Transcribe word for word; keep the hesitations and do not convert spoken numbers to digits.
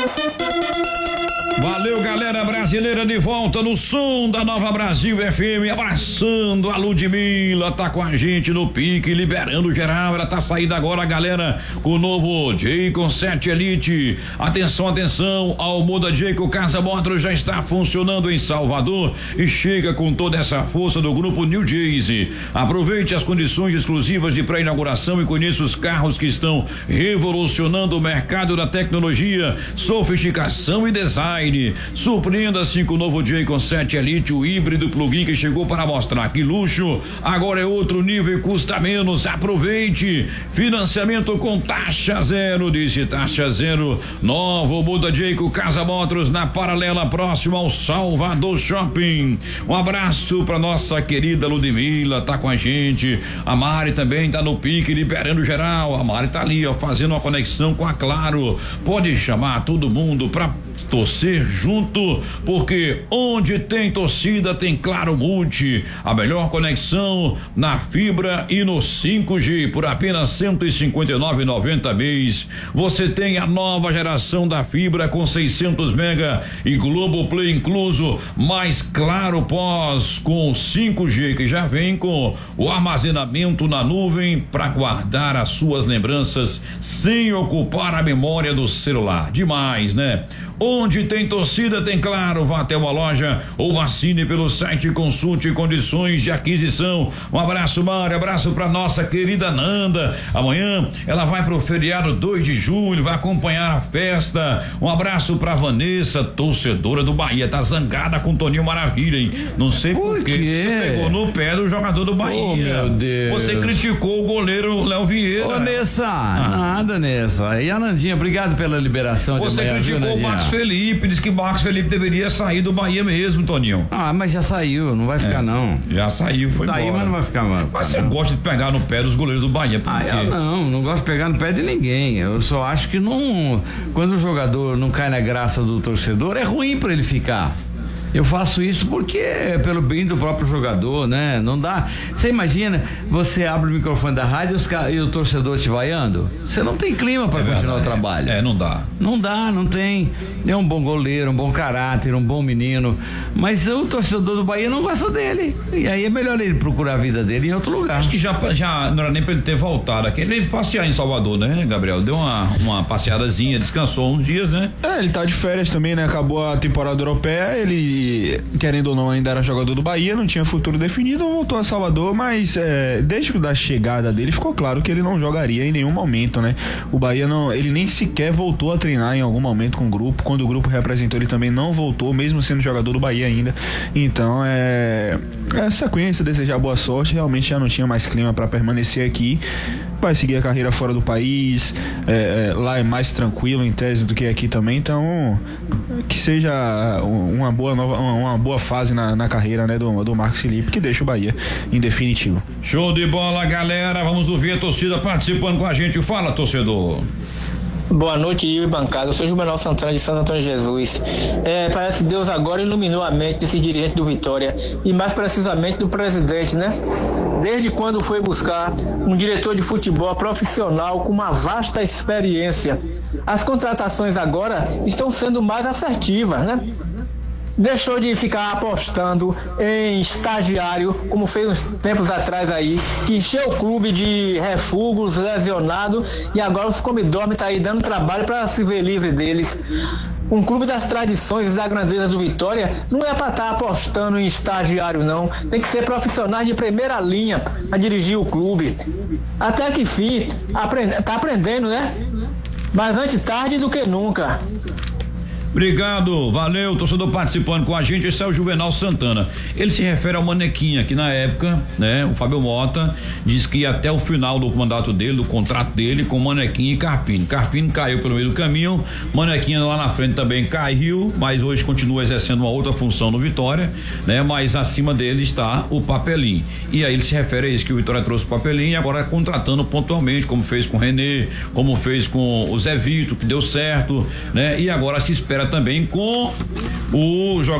Valeu, galera brasileira, de volta no som da Nova Brasil F M, abraçando a Ludmilla, tá com a gente no pique, liberando geral, ela tá saindo agora, galera, com o novo Jayco sete Elite. Atenção, atenção, ao Muda Jayco Casa Motors já está funcionando em Salvador e chega com toda essa força do grupo New Jersey. Aproveite as condições exclusivas de pré-inauguração e conheça os carros que estão revolucionando o mercado da tecnologia, sofisticação e design. Surpreenda-se com o novo Jayco sete Elite, o híbrido plug-in que chegou para mostrar que luxo agora é outro nível e custa menos. Aproveite, financiamento com taxa zero, disse taxa zero. Novo Muda Jayco Casa Motors na paralela próxima ao Salvador Shopping. Um abraço para nossa querida Ludmilla, tá com a gente. A Mari também tá no pique, liberando geral. A Mari tá ali, ó, fazendo uma conexão com a Claro. Pode chamar todo mundo para torcer junto, porque onde tem torcida tem Claro Multi, a melhor conexão na fibra e no cinco G por apenas cento e cinquenta e nove reais e noventa centavos mês. Você tem a nova geração da fibra com seiscentos mega e Globoplay incluso, mais Claro Pós com cinco G que já vem com o armazenamento na nuvem para guardar as suas lembranças sem ocupar a memória do celular. Demais, né? Onde tem torcida tem Claro. Vá até uma loja ou assine pelo site e consulte condições de aquisição. Um abraço, Mário, abraço pra nossa querida Nanda. Amanhã ela vai pro feriado dois de julho, vai acompanhar a festa. Um abraço pra Vanessa, torcedora do Bahia, tá zangada com o Toninho Maravilha, hein? Não sei por quê. Você pegou no pé do jogador do Bahia. Oh, meu Deus. Você criticou o goleiro Léo Vieira. Ô, Nessa, ah. nada, Nessa. E a Nandinha, obrigado pela liberação de Você manhã, criticou viu, o Marcos Felipe, disse que o Marcos Felipe deveria sair do Bahia mesmo, Toninho. Ah, mas já saiu, não vai ficar é, não. Já saiu, foi tá embora. Aí, mas não vai ficar, mano. Mas você gosta de pegar no pé dos goleiros do Bahia, por ah, quê? eu não, não gosto de pegar no pé de ninguém. Eu só acho que não, quando o jogador não cai na graça do torcedor, é ruim pra ele ficar. Eu faço isso porque é pelo bem do próprio jogador, né? Não dá. Você imagina, você abre o microfone da rádio e o torcedor te vaiando? Você não tem clima para é continuar verdade. o trabalho. É, não dá. Não dá, não tem. É um bom goleiro, um bom caráter, um bom menino. Mas o torcedor do Bahia não gosta dele. E aí é melhor ele procurar a vida dele em outro lugar. Acho que já, já não era nem para ele ter voltado aqui. Ele veio passear em Salvador, né, Gabriel? Deu uma, uma passeadazinha, descansou uns dias, né? É, ele tá de férias também, né? Acabou a temporada europeia, ele querendo ou não ainda era jogador do Bahia, não tinha futuro definido, voltou a Salvador, mas é, desde a chegada dele ficou claro que ele não jogaria em nenhum momento, né? O Bahia não, ele nem sequer voltou a treinar em algum momento com o grupo, quando o grupo representou ele também não voltou, mesmo sendo jogador do Bahia ainda. Então é, é sequência, desejar boa sorte, realmente já não tinha mais clima para permanecer aqui, vai seguir a carreira fora do país, é, é, lá é mais tranquilo em tese do que aqui também, então que seja uma boa nova, uma boa fase na, na carreira, né, do, do Marcos Felipe, que deixa o Bahia em definitivo. Show de bola, galera, vamos ouvir a torcida participando com a gente. Fala, torcedor. Boa noite, Rio e bancada. Eu sou Juvenal Santana de Santo Antônio de Jesus. É, parece que Deus agora iluminou a mente desse dirigente do Vitória e mais precisamente do presidente, né? Desde quando foi buscar um diretor de futebol profissional com uma vasta experiência. As contratações agora estão sendo mais assertivas, né? Deixou de ficar apostando em estagiário, como fez uns tempos atrás aí, que encheu o clube de refugos, lesionados, e agora os comidormes tá aí dando trabalho para se ver livre deles. Um clube das tradições e da grandeza do Vitória não é para estar apostando em estagiário, não. Tem que ser profissionais de primeira linha para dirigir o clube. Até que fim, aprend... tá aprendendo, né? Mas antes tarde do que nunca. Obrigado, valeu, torcedor participando com a gente. Esse é o Juvenal Santana. Ele se refere ao Manequinha, que na época, né, o Fábio Mota disse que ia até o final do mandato dele, do contrato dele, com Manequinha e Carpini. Carpini caiu pelo meio do caminho, Manequinha lá na frente também caiu, mas hoje continua exercendo uma outra função no Vitória, né? Mas acima dele está o Papelinho. E aí ele se refere a isso, que o Vitória trouxe o Papelinho e agora contratando pontualmente, como fez com o René, como fez com o Zé Vito, que deu certo, né? E agora se espera também com o jogador